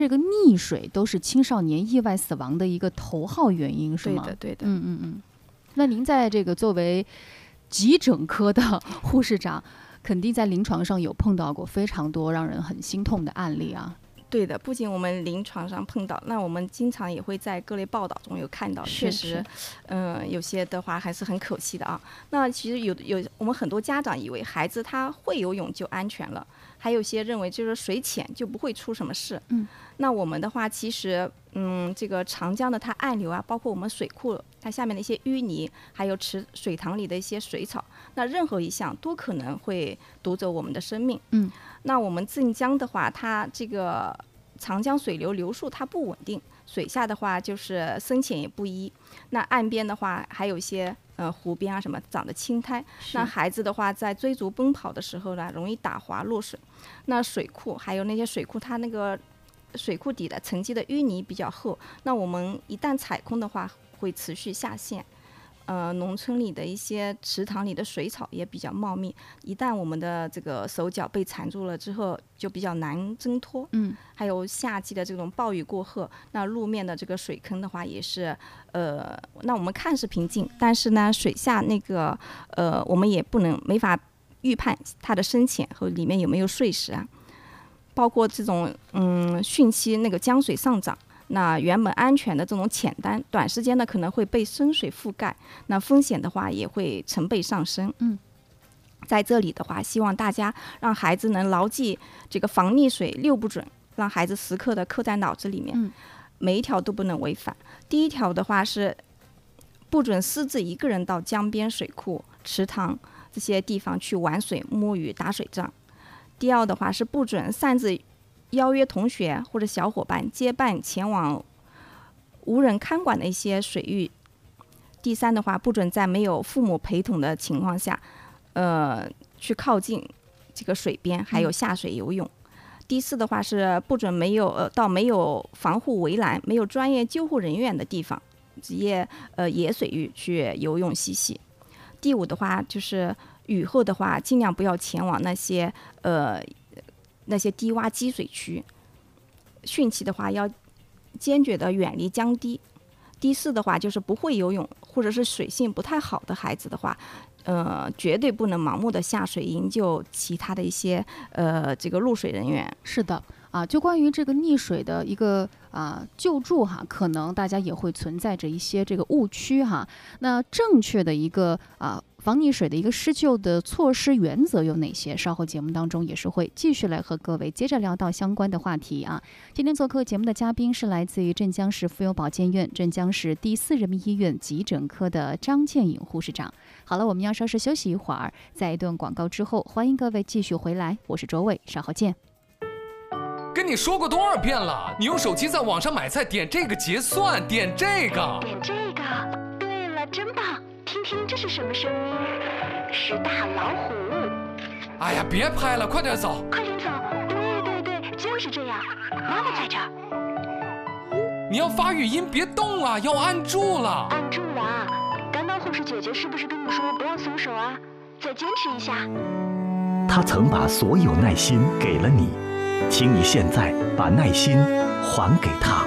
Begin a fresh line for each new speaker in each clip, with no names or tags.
这个溺水都是青少年意外死亡的一个头号原因，是吗？
对的，对的。
那您在这个作为急诊科的护士长，肯定在临床上有碰到过非常多让人很心痛的案例啊。
对的，不仅我们临床上碰到，那我们经常也会在各类报道中有看到，确实，有些的话还是很可惜的啊。那其实有我们很多家长以为孩子他会游泳就安全了，还有些认为就是水浅就不会出什么事。那我们的话，其实，这个长江的它暗流啊，包括我们水库它下面的一些淤泥，还有水塘里的一些水草，那任何一项都可能会夺走我们的生命。那我们镇江的话，它这个长江水流流速它不稳定，水下的话就是深浅也不一。那岸边的话，还有一些湖边啊什么长的青苔，那孩子的话在追逐奔跑的时候呢，容易打滑落水。那水库还有那些水库，它那个水库底的沉积的淤泥比较厚，那我们一旦采空的话，会持续下陷。农村里的一些池塘里的水草也比较茂密，一旦我们的这个手脚被缠住了之后，就比较难挣脱。还有夏季的这种暴雨过后，那路面的这个水坑的话也是，那我们看是平静，但是呢，水下那个我们也没法预判它的深浅和里面有没有碎石啊，包括这种汛期那个江水上涨。那原本安全的这种浅滩，短时间呢可能会被深水覆盖，那风险的话也会成倍上升。在这里的话，希望大家让孩子能牢记这个防溺水6不准，让孩子时刻的刻在脑子里面，每一条都不能违反。第一条的话是不准私自一个人到江边、水库、池塘这些地方去玩水、摸鱼、打水仗。第二的话是不准擅自邀约同学或者小伙伴结伴前往无人看管的一些水域。第三的话，不准在没有父母陪同的情况下，去靠近这个水边，还有下水游泳。第四的话是不准到没有防护围栏、没有专业救护人员的地方，职业野水域去游泳嬉戏。第五的话就是雨后的话，尽量不要前往那些低洼积水区。汛期的话要坚决的远离江堤。第四的话就是不会游泳或者是水性不太好的孩子的话，绝对不能盲目的下水营救其他的一些这个入水人员。
是的啊，就关于这个溺水的一个救助哈，可能大家也会存在着一些这个误区哈。那正确的一个防溺水的一个施救的措施原则有哪些？稍后节目当中也是会继续来和各位接着聊到相关的话题啊。今天做客节目的嘉宾是来自于镇江市妇幼保健院、镇江市第4人民医院急诊科的张建颖护士长。好了，我们要稍事休息一会儿，在一段广告之后，欢迎各位继续回来，我是卓伟，稍后见。
跟你说过多少遍了，你用手机在网上买菜，点这个结算，点这个。
对了，真棒！听听这是什么声音？是大老虎。
哎呀，别拍了，快点走！
快点走！对，就是这样。妈妈在这儿。
你要发语音，别动啊，要按住了。
按住了啊！刚刚护士姐姐是不是跟你说不要松手啊？再坚持一下。
她曾把所有耐心给了你，请你现在把耐心还给她。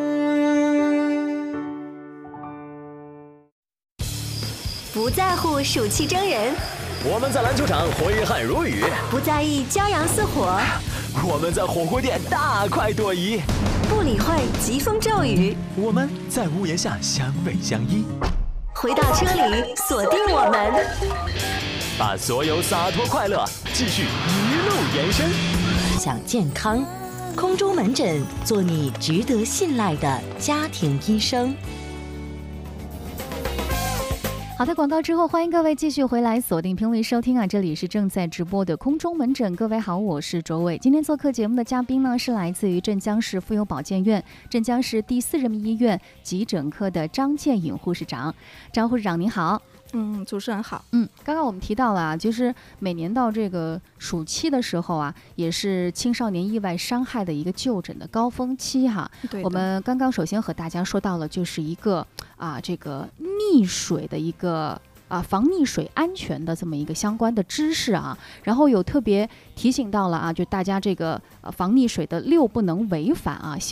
不在乎暑气蒸人，
我们在篮球场挥汗如雨；
不在意骄阳似火，
我们在火锅店大快朵颐；
不理会疾风骤雨，
我们在屋檐下相偎相依。
回到车里，锁定我们，
把所有洒脱快乐继续一路延伸。
想健康，空中门诊，做你值得信赖的家庭医生。
好的，广告之后，欢迎各位继续回来锁定频率收听啊！这里是正在直播的空中门诊，各位好，我是卓伟。今天做客节目的嘉宾呢，是来自于镇江市妇幼保健院、镇江市第4人民医院急诊科的张建颖护士长。张护士长您好。
主持人好。
刚刚我们提到了啊，就是每年到这个暑期的时候啊，也是青少年意外伤害的一个就诊的高峰期哈。
对的。
我们刚刚首先和大家说到了，就是一个这个溺水的一个防溺水安全的这么一个相关的知识啊，然后有特别提醒到了啊，就大家这个防溺水的6不能违反啊。